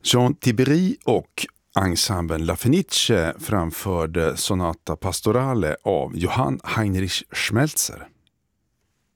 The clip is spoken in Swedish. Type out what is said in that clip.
Jean Tiberi och ensemblen La Fenice framförde Sonata Pastorale av Johann Heinrich Schmelzer.